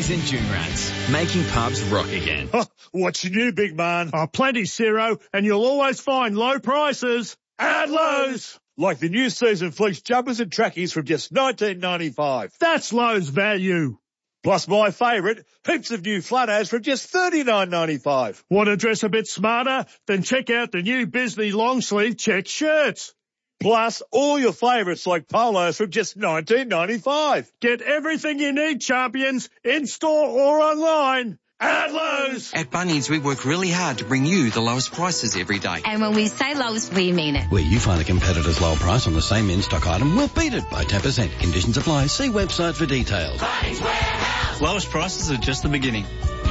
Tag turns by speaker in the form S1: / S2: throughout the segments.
S1: Bunnies and Joonrats, making pubs rock again.
S2: What's new, big man?
S3: Plenty, Ciro, and you'll always find low prices at Lowe's.
S2: Like the new season fleece jumpers and trackies from just $19.95.
S3: That's Lowe's value.
S2: Plus my favourite, heaps of new flat hats from just $39.95.
S3: Want to dress a bit smarter? Then check out the new Bisley long sleeve check shirts.
S2: Plus all your favourites like polos from just $19.95.
S3: Get everything you need, champions, in-store or online. At Lowe's.
S4: At Bunnings, we work really hard to bring you the lowest prices every day.
S5: And when we say Lowe's, we mean it.
S6: Where you find a competitor's low price on the same in-stock item, we'll beat it by 10%. Conditions apply. See website for details.
S1: Bunnings Warehouse. Lowest prices are just the beginning.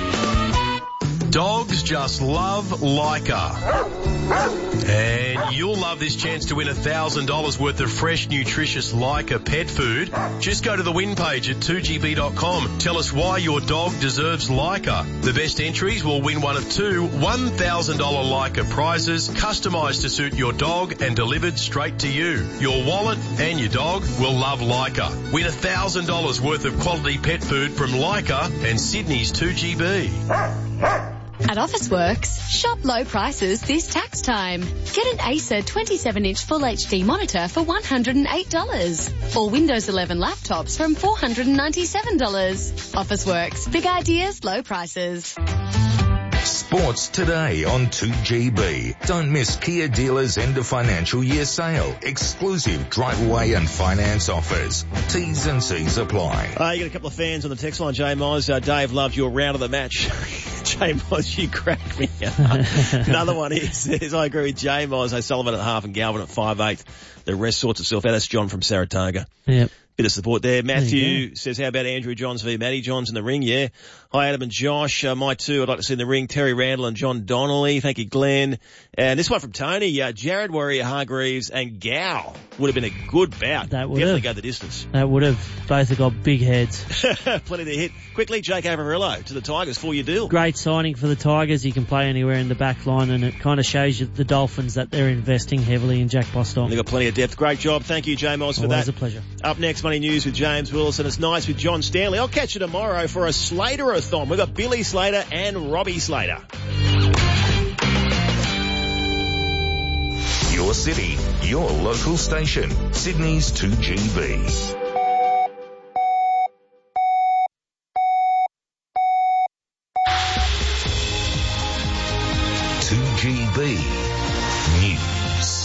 S7: Dogs just love Leica. And you'll love this chance to win $1,000 worth of fresh, nutritious Leica pet food. Just go to the win page at 2gb.com. Tell us why your dog deserves Leica. The best entries will win one of two $1,000 Leica prizes, customised to suit your dog and delivered straight to you. Your wallet and your dog will love Leica. Win $1,000 worth of quality pet food from Leica and Sydney's 2GB.
S8: At Officeworks, shop low prices this tax time. Get an Acer 27-inch Full HD monitor for $108. Or Windows 11 laptops from $497. Officeworks, big ideas, low prices.
S9: Sports today on 2GB. Don't miss Kia dealers' end of financial year sale. Exclusive drive-away and finance offers. T's and C's apply.
S10: You got a couple of fans on the text line, J. Moz. Dave loved your round of the match. J. Moz, you cracked me up. Another one here says, I agree with J. Moz. O'Sullivan at half and Galvin at 5/8. The rest sorts itself out. That's John from Saratoga.
S11: Yep.
S10: Bit of support there. Matthew says, how about Andrew Johns v. Matty Johns in the ring? Yeah. Hi, Adam and Josh. My two, I'd like to see in the ring, Terry Randall and John Donnelly. Thank you, Glenn. And this one from Tony, Jared Warrior Hargreaves and Gow would have been a good bout.
S11: That would
S10: Definitely
S11: have.
S10: go the distance.
S11: That would have. Both have got big heads.
S10: Plenty to hit. Quickly, Jake Averillo to the Tigers, 4-year deal.
S11: Great signing for the Tigers. He can play anywhere in the back line, and it kind of shows you the Dolphins that they're investing heavily in Jack Bostock.
S10: They've got plenty of depth. Great job. Thank you, J. Moz, for that.
S11: Always a pleasure.
S10: Up next, Money News with James Willis, and it's nice with John Stanley. I'll catch you tomorrow for a Slater-a-thon. We've got Billy Slater and Robbie Slater.
S9: Your city, your local station. Sydney's 2GB. 2GB News.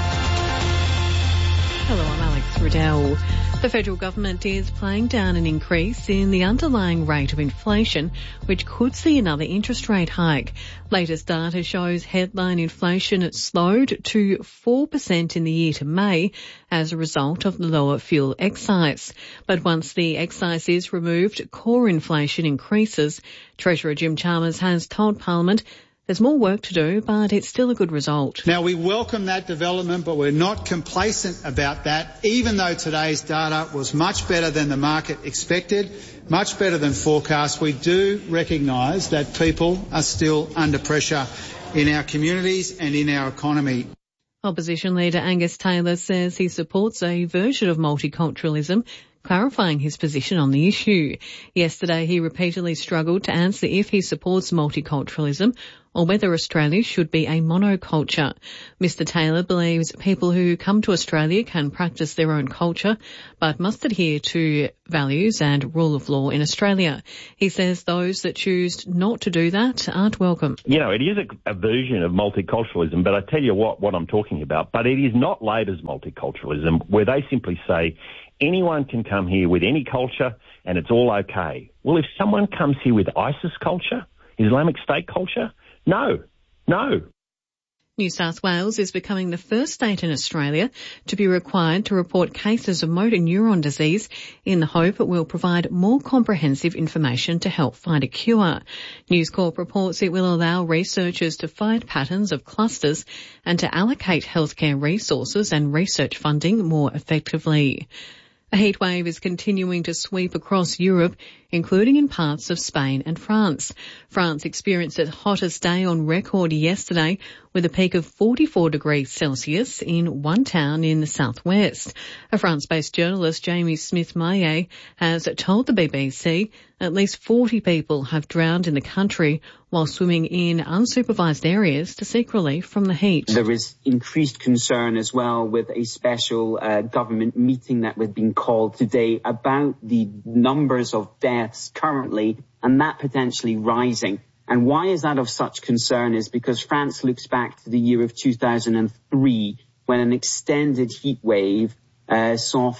S12: Hello, I'm Alex Riddell. The federal government is playing down an increase in the underlying rate of inflation, which could see another interest rate hike. Latest data shows headline inflation has slowed to 4% in the year to May as a result of the lower fuel excise. But once the excise is removed, core inflation increases. Treasurer Jim Chalmers has told Parliament there's more work to do, but it's still a good result.
S13: Now, we welcome that development, but we're not complacent about that, even though today's data was much better than the market expected, much better than forecast. We do recognise that people are still under pressure in our communities and in our economy.
S12: Opposition leader Angus Taylor says he supports a version of multiculturalism, clarifying his position on the issue. Yesterday, he repeatedly struggled to answer if he supports multiculturalism or whether Australia should be a monoculture. Mr Taylor believes people who come to Australia can practice their own culture, but must adhere to values and rule of law in Australia. He says those that choose not to do that aren't welcome.
S14: You know, it is a version of multiculturalism, but I tell you what I'm talking about. But it is not Labor's multiculturalism, where they simply say anyone can come here with any culture and it's all okay. Well, if someone comes here with ISIS culture, Islamic State culture, no.
S12: New South Wales is becoming the first state in Australia to be required to report cases of motor neuron disease in the hope it will provide more comprehensive information to help find a cure. News Corp reports it will allow researchers to find patterns of clusters and to allocate healthcare resources and research funding more effectively. A heatwave is continuing to sweep across Europe, including in parts of Spain and France. France experienced its hottest day on record yesterday, with a peak of 44 degrees Celsius in one town in the southwest. A France-based journalist, Jamie Smith-Maillet, has told the BBC at least 40 people have drowned in the country while swimming in unsupervised areas to seek relief from the heat.
S15: There is increased concern as well with a special government meeting that was being called today about the numbers of deaths currently and that potentially rising. And why is that of such concern is because France looks back to the year of 2003 when an extended heat wave saw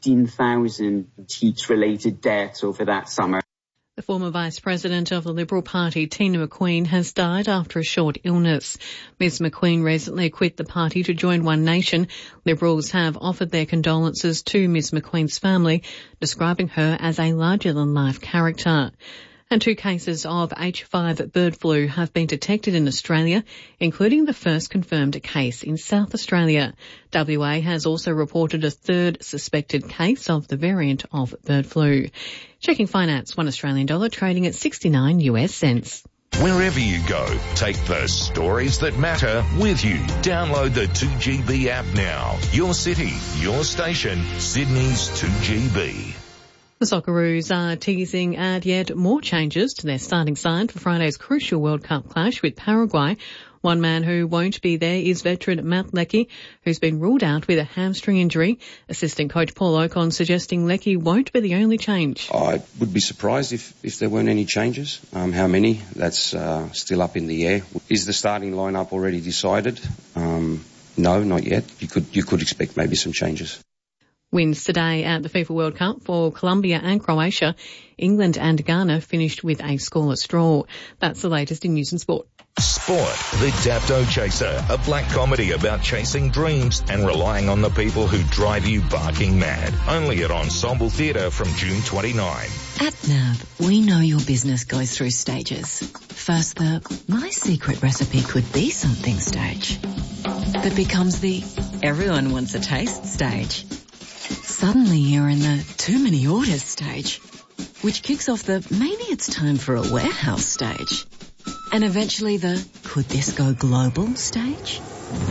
S15: 15,000 heat-related deaths over that summer.
S12: The former Vice President of the Liberal Party, Tina McQueen, has died after a short illness. Ms McQueen recently quit the party to join One Nation. Liberals have offered their condolences to Ms McQueen's family, describing her as a larger-than-life character. And 2 cases of H5 bird flu have been detected in Australia, including the first confirmed case in South Australia. WA has also reported a 3rd suspected case of the variant of bird flu. Checking finance, $1 Australian dollar trading at 69 US cents.
S9: Wherever you go, take the stories that matter with you. Download the 2GB app now. Your city, your station, Sydney's 2GB.
S12: The Socceroos are teasing at yet more changes to their starting side for Friday's crucial World Cup clash with Paraguay. One man who won't be there is veteran Matt Leckie, who's been ruled out with a hamstring injury. Assistant coach Paul Ocon suggesting Leckie won't be the only change.
S16: I would be surprised if there weren't any changes. How many? That's still up in the air. Is the starting lineup already decided? No, not yet. You could expect maybe some changes.
S12: Wins today at the FIFA World Cup for Colombia and Croatia. England and Ghana finished with a scoreless draw. That's the latest in news and sport.
S9: Sport, the Dapto Chaser, a black comedy about chasing dreams and relying on the people who drive you barking mad. Only at Ensemble Theatre from June 29.
S17: At NAB, we know your business goes through stages. First, the my secret recipe could be something stage. That becomes the everyone wants a taste stage. Suddenly you're in the too many orders stage, which kicks off the maybe it's time for a warehouse stage. And eventually the could this go global stage?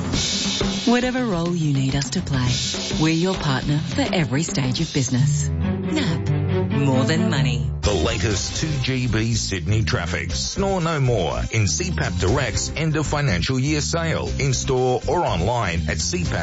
S17: Whatever role you need us to play, we're your partner for every stage of business. NAB, more than money.
S9: The latest 2GB Sydney traffic. Snore no more in CPAP Direct's end of financial year sale. In store or online at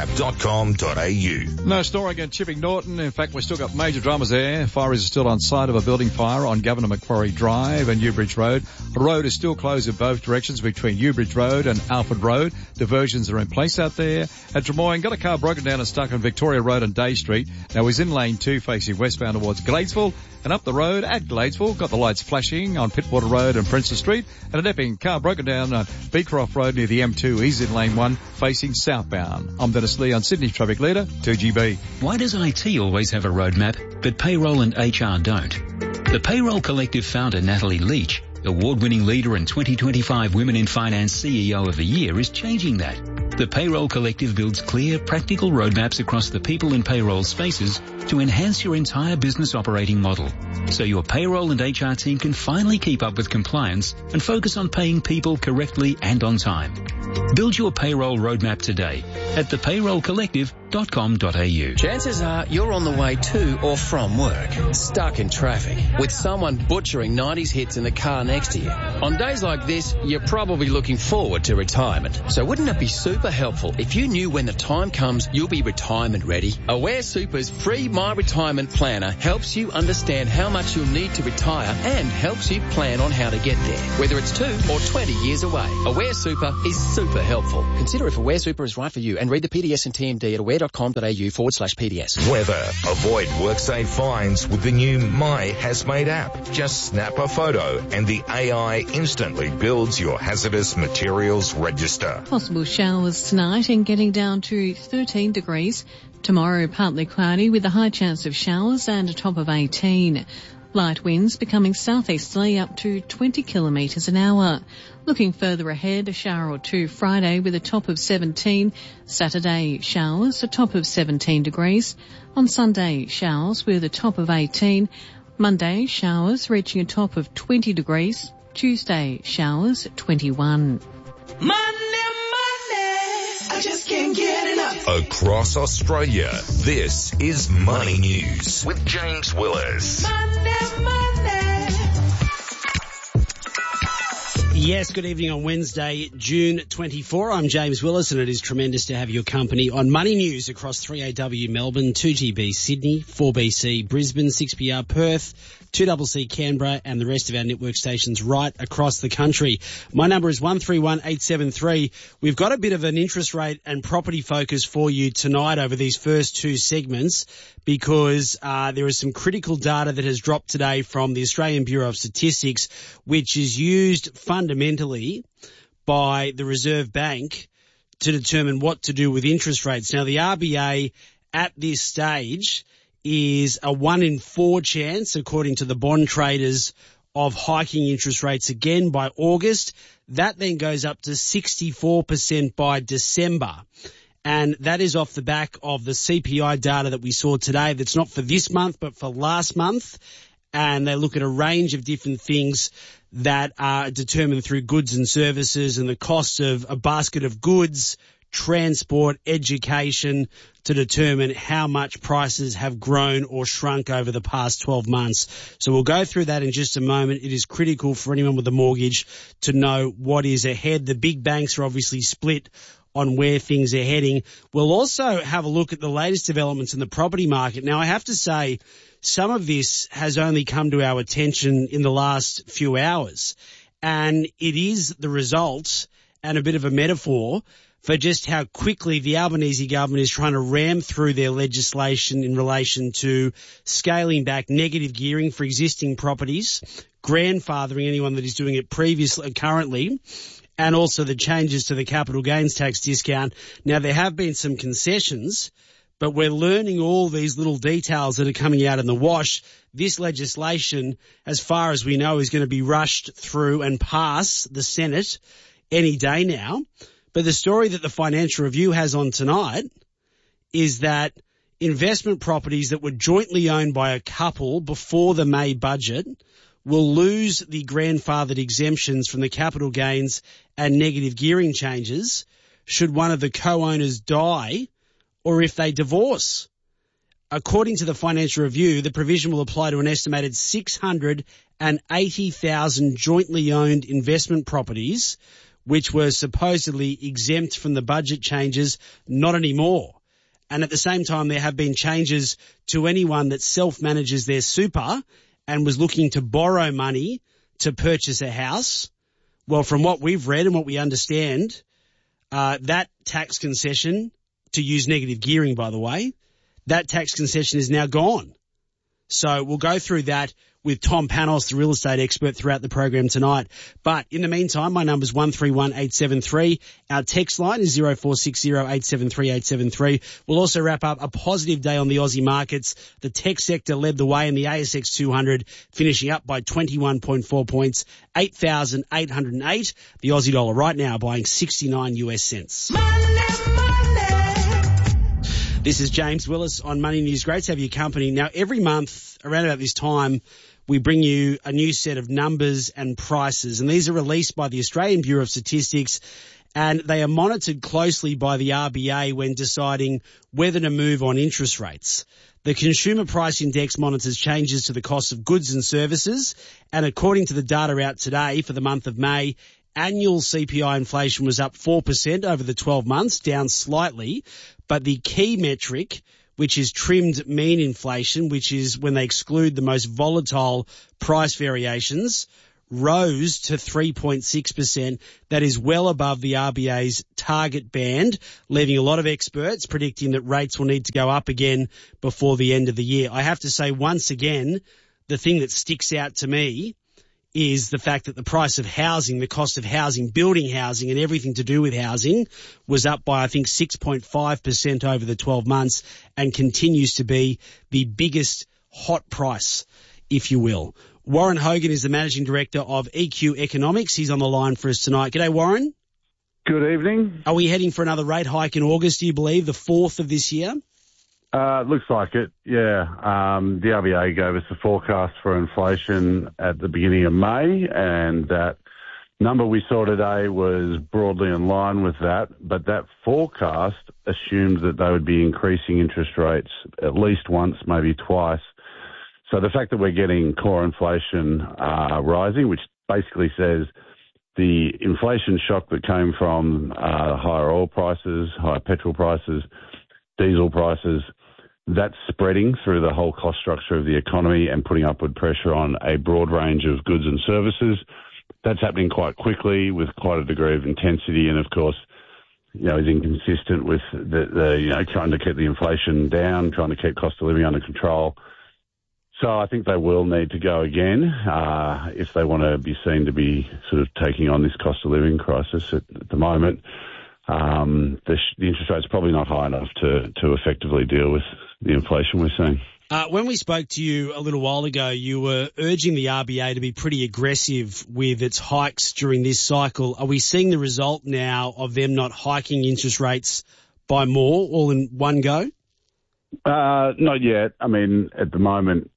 S9: cpap.com.au.
S18: No snoring at Chipping Norton. In fact, we've still got major dramas there. Fire is still on site of a building fire on Governor Macquarie Drive and Newbridge Road. The road is still closed in both directions between Newbridge Road and Alfred Road. Diversions are in place out there. At Drummoyne, got a car broken down and stuck on Victoria Road and Day Street. Now he's in lane 2 facing westbound towards Gladesville. And up the road at Gladesville, got the lights flashing on Pittwater Road and Princess Street. And an Epping car broken down on Beecroft Road near the M2. He's in lane 1 facing southbound. I'm Dennis Lee on Sydney Traffic Leader, 2GB.
S19: Why does IT always have a roadmap, but payroll and HR don't? The Payroll Collective founder Natalie Leach, award-winning leader and 2025 Women in Finance CEO of the Year, is changing that. The Payroll Collective builds clear, practical roadmaps across the people and payroll spaces to enhance your entire business operating model, so your payroll and HR team can finally keep up with compliance and focus on paying people correctly and on time. Build your payroll roadmap today at thepayrollcollective.com.au.
S20: Chances are you're on the way to or from work, stuck in traffic, with someone butchering 90s hits in the car next to you. On days like this, you're probably looking forward to retirement. So wouldn't it be super helpful if you knew when the time comes you'll be retirement ready? Aware Super's free My Retirement Planner helps you understand how much you'll need to retire and helps you plan on how to get there, whether it's 2 or 20 years away. Aware Super is super helpful. Consider if Aware Super is right for you and read the PDS and TMD at aware.com.au/PDS.
S9: Weather. Avoid WorkSafe fines with the new My HazMate app. Just snap a photo and the AI instantly builds your hazardous materials register.
S12: Possible showers tonight and getting down to 13 degrees. Tomorrow partly cloudy with a high chance of showers and a top of 18. Light winds becoming southeasterly up to 20 kilometres an hour. Looking further ahead, a shower or two Friday with a top of 17. Saturday, showers, a top of 17 degrees. On Sunday, showers with a top of 18. Monday, showers reaching a top of 20 degrees. Tuesday, showers, 21.
S21: Monday, I just can't get enough.
S9: Across Australia, this is Money News with James Willis.
S21: Money.
S22: Yes, good evening on Wednesday, June 24. I'm James Willis, and it is tremendous to have your company on Money News across 3AW Melbourne, 2GB Sydney, 4BC Brisbane, 6PR Perth, 2CC Canberra, and the rest of our network stations right across the country. My number is 131873. We've got a bit of an interest rate and property focus for you tonight over these first two segments, because there is some critical data that has dropped today from the Australian Bureau of Statistics, which is used fundamentally by the Reserve Bank to determine what to do with interest rates. Now, the RBA at this stage is a 1 in 4 chance, according to the bond traders, of hiking interest rates again by August. That then goes up to 64% by December. And that is off the back of the CPI data that we saw today. That's not for this month, but for last month. And they look at a range of different things that are determined through goods and services and the cost of a basket of goods, transport, education, to determine how much prices have grown or shrunk over the past 12 months. So we'll go through that in just a moment. It is critical for anyone with a mortgage to know what is ahead. The big banks are obviously split on where things are heading. We'll also have a look at the latest developments in the property market. Now, I have to say, some of this has only come to our attention in the last few hours, and it is the result and a bit of a metaphor for just how quickly the Albanese government is trying to ram through their legislation in relation to scaling back negative gearing for existing properties, grandfathering anyone that is doing it currently, and also the changes to the capital gains tax discount. Now, there have been some concessions, but we're learning all these little details that are coming out in the wash. This legislation, as far as we know, is going to be rushed through and pass the Senate any day now. But the story that the Financial Review has on tonight is that investment properties that were jointly owned by a couple before the May budget will lose the grandfathered exemptions from the capital gains and negative gearing changes should one of the co-owners die or if they divorce. According to the Financial Review, the provision will apply to an estimated 680,000 jointly owned investment properties, which were supposedly exempt from the budget changes, not anymore. And at the same time, there have been changes to anyone that self-manages their super and was looking to borrow money to purchase a house. Well, from what we've read and what we understand, that tax concession, to use negative gearing, by the way, that tax concession is now gone. So we'll go through that with Tom Panos, the real estate expert, throughout the program tonight. But in the meantime, my number's 131873. Our text line is 0460 873 873. We'll also wrap up a positive day on the Aussie markets. The tech sector led the way in the ASX 200, finishing up by 21.4 points, 8,808. The Aussie dollar right now buying 69 US cents. This is James Willis on Money News. Great to have your company. Now, every month around about this time, we bring you a new set of numbers and prices, and these are released by the Australian Bureau of Statistics, and they are monitored closely by the RBA when deciding whether to move on interest rates. The Consumer Price Index monitors changes to the cost of goods and services, and according to the data out today for the month of May, annual CPI inflation was up 4% over the 12 months, down slightly, but the key metric, which is trimmed mean inflation, which is when they exclude the most volatile price variations, rose to 3.6%. That is well above the RBA's target band, leaving a lot of experts predicting that rates will need to go up again before the end of the year. I have to say, once again, the thing that sticks out to me is the fact that the price of housing, the cost of housing, building housing and everything to do with housing was up by, I think, 6.5% over the 12 months and continues to be the biggest hot price, if you will. Warren Hogan is the Managing Director of EQ Economics. He's on the line for us tonight. G'day, Warren.
S23: Good evening.
S22: Are we heading for another rate hike in August, do you believe, the 4th of this year?
S23: Looks like it, yeah. The RBA gave us a forecast for inflation at the beginning of May, and that number we saw today was broadly in line with that, but that forecast assumed that they would be increasing interest rates at least once, maybe twice. So the fact that we're getting core inflation rising, which basically says the inflation shock that came from higher oil prices, higher petrol prices, diesel prices, that's spreading through the whole cost structure of the economy and putting upward pressure on a broad range of goods and services. That's happening quite quickly with quite a degree of intensity, and of course, is inconsistent with the trying to keep the inflation down, trying to keep cost of living under control. So I think they will need to go again if they want to be seen to be sort of taking on this cost of living crisis at the moment. The interest rate's probably not high enough to effectively deal with the inflation we're seeing.
S22: When we spoke to you a little while ago, you were urging the RBA to be pretty aggressive with its hikes during this cycle. Are we seeing the result now of them not hiking interest rates by more, all in one go?
S23: Not yet. I mean, at the moment,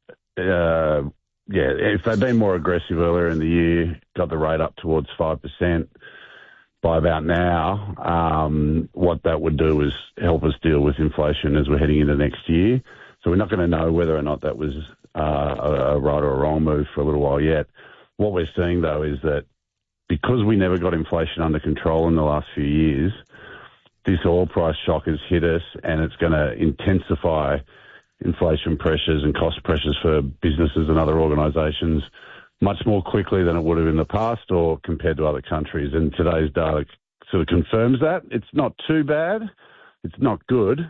S23: if they'd been more aggressive earlier in the year, got the rate up towards 5%, by about now, what that would do is help us deal with inflation as we're heading into next year. So we're not going to know whether or not that was a right or a wrong move for a little while yet. What we're seeing, though, is that because we never got inflation under control in the last few years, this oil price shock has hit us, and it's going to intensify inflation pressures and cost pressures for businesses and other organisations much more quickly than it would have in the past or compared to other countries. And today's data sort of confirms that. It's not too bad. It's not good.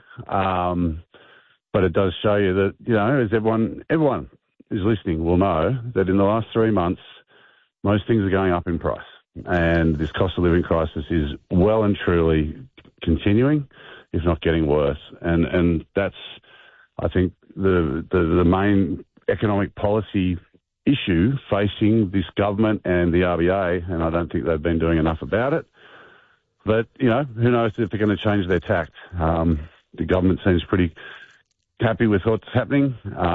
S23: But it does show you that, as everyone who's listening will know, that in the last 3 months, most things are going up in price. And this cost of living crisis is well and truly continuing, if not getting worse. And that's, I think, the main economic policy issue facing this government and the RBA, and I don't think they've been doing enough about it. But, who knows if they're going to change their tact. The government seems pretty happy with what's happening.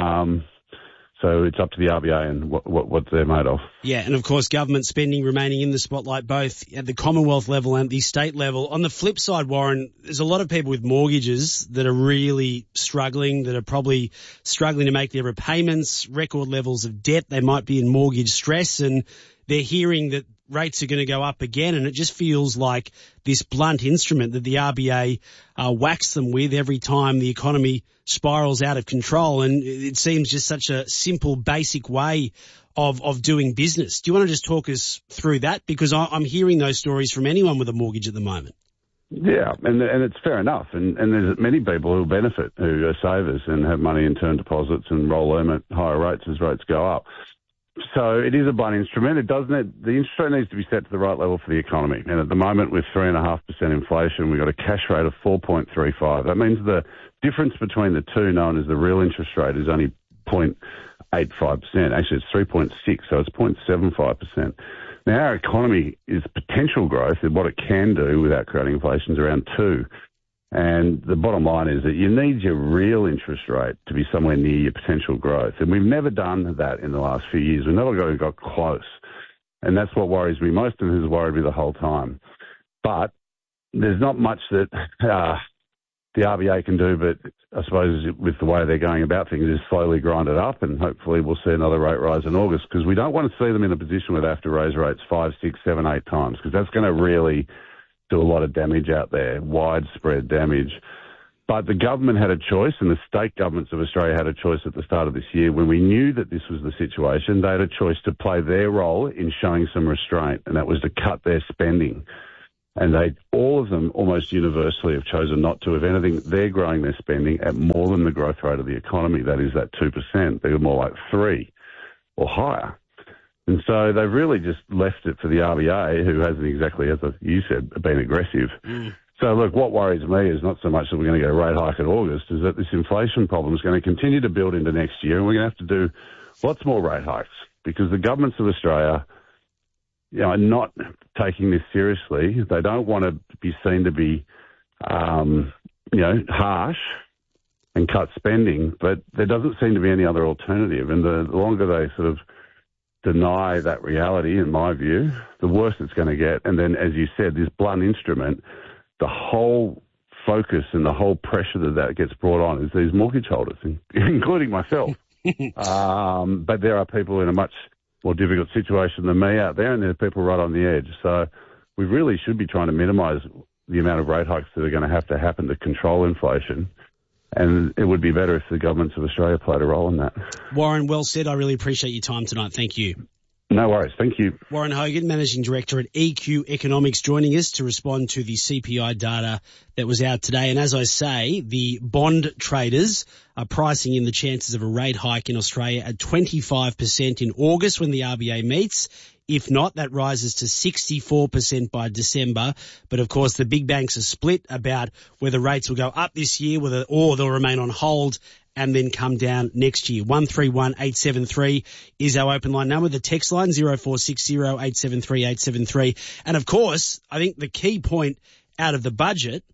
S23: So it's up to the RBA and what they're made of.
S22: Yeah, and of course government spending remaining in the spotlight both at the Commonwealth level and the state level. On the flip side, Warren, there's a lot of people with mortgages that are really struggling, that are probably struggling to make their repayments, record levels of debt. They might be in mortgage stress, and they're hearing that rates are going to go up again, and it just feels like this blunt instrument that the RBA whacks them with every time the economy spirals out of control. And it seems just such a simple, basic way of doing business. Do you want to just talk us through that? Because I'm hearing those stories from anyone with a mortgage at the moment.
S23: Yeah, and it's fair enough. And there's many people who benefit, who are savers and have money in term deposits and roll them at higher rates as rates go up. So it is a blunt instrument. The interest rate needs to be set to the right level for the economy. And at the moment, with 3.5% inflation, we've got a cash rate of 4.35. That means the difference between the two, known as the real interest rate, is only 0.85%. Actually, it's 3.6, so it's 0.75%. Now, our economy is potential growth, and what it can do without creating inflation is around 2. And the bottom line is that you need your real interest rate to be somewhere near your potential growth. And we've never done that in the last few years. We've never got close. And that's what worries me most, and has worried me the whole time. But there's not much that the RBA can do, but I suppose with the way they're going about things is slowly grind it up, and hopefully we'll see another rate rise in August, because we don't want to see them in a position where they have to raise rates 5, 6, 7, 8 times, because that's going to really do a lot of damage out there, widespread damage. But the government had a choice, and the state governments of Australia had a choice at the start of this year. When we knew that this was the situation, they had a choice to play their role in showing some restraint, and that was to cut their spending. And all of them almost universally have chosen not to. If anything, they're growing their spending at more than the growth rate of the economy. That is that 2%. They're more like 3 or higher. And so they've really just left it for the RBA, who hasn't exactly, as you said, been aggressive. So, look, what worries me is not so much that we're going to get a rate hike in August, is that this inflation problem is going to continue to build into next year, and we're going to have to do lots more rate hikes, because the governments of Australia are not taking this seriously. They don't want to be seen to be, harsh and cut spending, but there doesn't seem to be any other alternative. And the longer they sort of deny that reality, in my view, the worse it's going to get. And then, as you said, this blunt instrument, the whole focus and the whole pressure that gets brought on is these mortgage holders, including myself. But there are people in a much more difficult situation than me out there, and there are people right on the edge. So we really should be trying to minimise the amount of rate hikes that are going to happen to control inflation. And it would be better if the governments of Australia played a role in that.
S22: Warren, well said. I really appreciate your time tonight. Thank you.
S23: No worries. Thank you.
S22: Warren Hogan, Managing Director at EQ Economics, joining us to respond to the CPI data that was out today. And as I say, the bond traders are pricing in the chances of a rate hike in Australia at 25% in August when the RBA meets. If not, that rises to 64% by December. But of course, the big banks are split about whether rates will go up this year, or they'll remain on hold and then come down next year. 131873 is our open line number. The text line 0460 873 873. And of course, I think the key point out of the budget,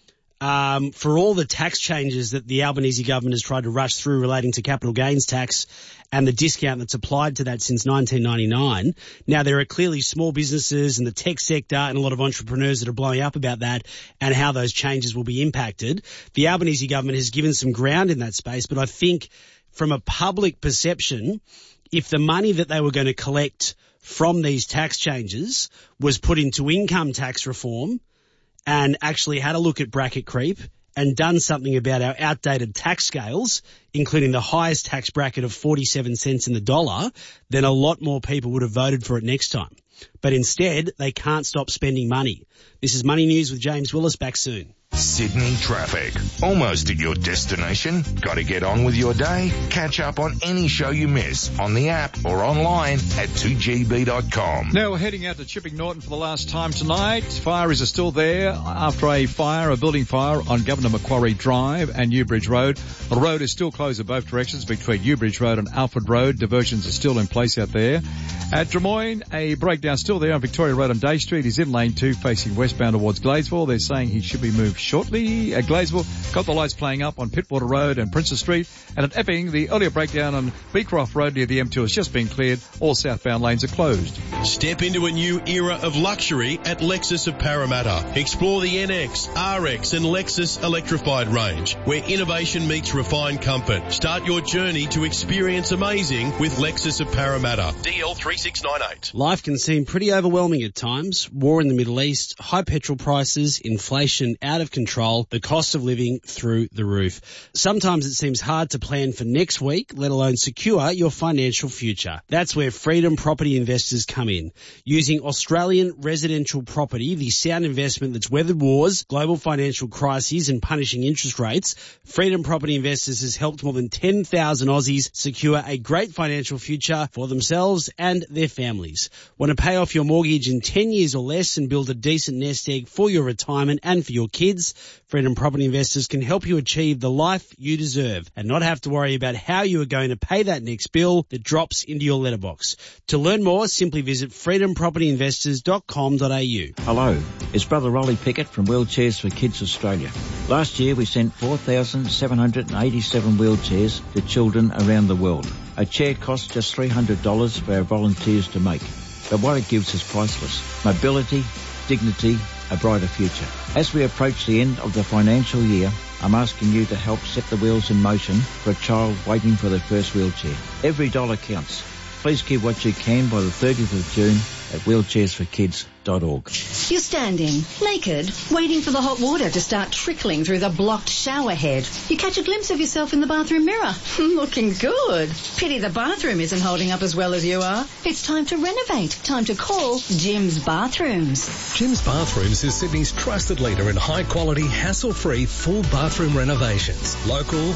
S22: for all the tax changes that the Albanese government has tried to rush through relating to capital gains tax and the discount that's applied to that since 1999. Now, there are clearly small businesses in the tech sector and a lot of entrepreneurs that are blowing up about that and how those changes will be impacted. The Albanese government has given some ground in that space, but I think from a public perception, if the money that they were going to collect from these tax changes was put into income tax reform and actually had a look at bracket creep and done something about our outdated tax scales, including the highest tax bracket of 47 cents in the dollar, then a lot more people would have voted for it next time. But instead, they can't stop spending money. This is Money News with James Willis. Back soon.
S9: Sydney traffic. Almost at your destination? Got to get on with your day? Catch up on any show you miss on the app or online at 2gb.com.
S18: Now we're heading out to Chipping Norton for the last time tonight. Fire is still there after a building fire on Governor Macquarie Drive and Newbridge Road. The road is still closed in both directions between Newbridge Road and Alfred Road. Diversions are still in place out there. At Drummoyne, a breakdown still there on Victoria Road on Day Street. He's in lane 2 facing westbound towards Gladesville. They're saying he should be moved shortly. At Gladesville, got the lights playing up on Pittwater Road and Princess Street. And at Epping, the earlier breakdown on Beecroft Road near the M2 has just been cleared. All southbound lanes are closed.
S7: Step into a new era of luxury at Lexus of Parramatta. Explore the NX, RX and Lexus electrified range, where innovation meets refined comfort. Start your journey to experience amazing with Lexus of Parramatta. DL 3698.
S22: Life can seem pretty overwhelming at times. War in the Middle East, high petrol prices, inflation out of control, the cost of living through the roof. Sometimes it seems hard to plan for next week, let alone secure your financial future. That's where Freedom Property Investors come in. Using Australian residential property, the sound investment that's weathered wars, global financial crises and punishing interest rates, Freedom Property Investors has helped more than 10,000 Aussies secure a great financial future for themselves and their families. Want to pay off your mortgage in 10 years or less and build a decent nest egg for your retirement and for your kids? Freedom Property Investors can help you achieve the life you deserve and not have to worry about how you are going to pay that next bill that drops into your letterbox. To learn more, simply visit freedompropertyinvestors.com.au.
S2: Hello, it's Brother Rolly Pickett from Wheelchairs for Kids Australia. Last year we sent 4,787 wheelchairs to children around the world. A chair costs just $300 for our volunteers to make, but what it gives is priceless. Mobility, dignity, a brighter future. As we approach the end of the financial year, I'm asking you to help set the wheels in motion for a child waiting for their first wheelchair. Every dollar counts. Please give what you can by the 30th of June at wheelchairsforkids.org.
S5: You're standing, naked, waiting for the hot water to start trickling through the blocked shower head. You catch a glimpse of yourself in the bathroom mirror. Looking good. Pity the bathroom isn't holding up as well as you are. It's time to renovate. Time to call Jim's Bathrooms.
S3: Jim's Bathrooms is Sydney's trusted leader in high-quality, hassle-free, full bathroom renovations. Local,